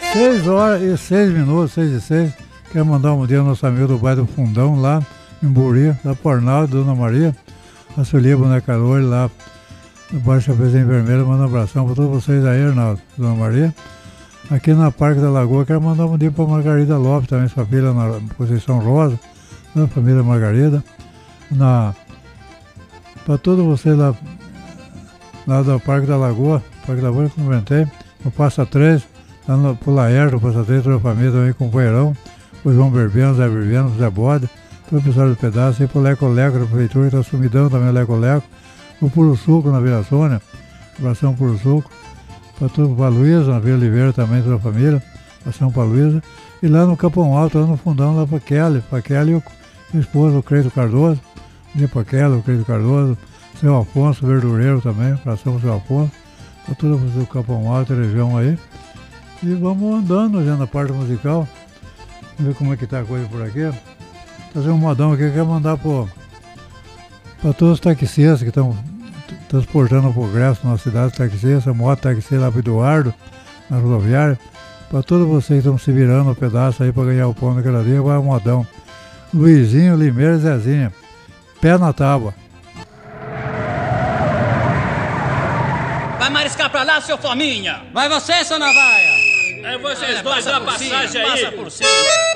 6h06, 6h06. Quero mandar um dia ao nosso amigo do bairro do Fundão, lá em Buri, da Pornaldo, Dona Maria, a Sueli Boneca Loura, lá no bairro Chapeuzinho Vermelho. Manda um abração para todos vocês aí, Arnaldo, Dona Maria. Aqui na Parque da Lagoa, quero mandar um dia para Margarida Lopes, também sua filha na Posição Rosa, da família Margarida. Para todos vocês lá do Parque da Lagoa, Parque da Lagoa que eu inventei, no Passa 3, lá no Laércio, Passa 3, toda a família também, companheirão, o João Berbeno, Zé Berbeno, Zé Bode, todo o pessoal do pedaço, aí pro Leco Leco da Prefeitura, que está sumidão também, o Leco Leco, o Puro Suco na Vila Sônia, abração Puro Suco, para a Luísa, na Vila Oliveira também, toda a família, abração para a Luísa, e lá no Capão Alto, lá no Fundão, lá para Kelly e o esposo, o Creito Cardoso, dia para Kelly, o Creito Cardoso, seu Afonso, verdureiro também, abração para o seu Afonso, para todo o Capão Alto, região aí, e vamos andando já na parte musical. Vamos ver como é que tá a coisa por aqui. Fazer um modão aqui que eu quero mandar para todos os taxistas que estão transportando o progresso na cidade, taxista, moto taxista lá para Eduardo, na rodoviária. Para todos vocês que estão se virando no pedaço aí para ganhar o pão daquela dia, vai o modão. Luizinho, Limeira e Zezinha. Pé na tábua. Vai mariscar pra lá, seu Fominha! Vai você, seu Navalha! É vocês dois, dá passagem aí! Passa por cima!